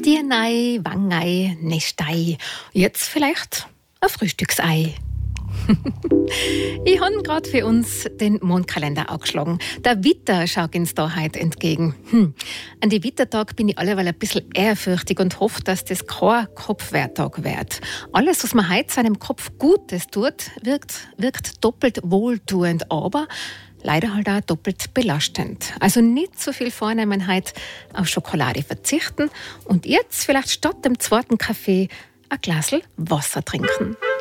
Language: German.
Dirnei, Wangei, Nestei. Jetzt vielleicht ein Frühstücksei. Ich habe gerade für uns den Mondkalender angeschlagen. Der Witter schaut uns da heute entgegen. An die Wittertag bin ich alleweil ein bisschen ehrfürchtig und hoffe, dass das kein Kopfwehrtag wird. Alles, was man heute seinem Kopf Gutes tut, wirkt doppelt wohltuend, aber leider halt auch doppelt belastend. Also nicht so viel vornehmen heute, auf Schokolade verzichten und jetzt vielleicht statt dem zweiten Kaffee ein Glas Wasser trinken.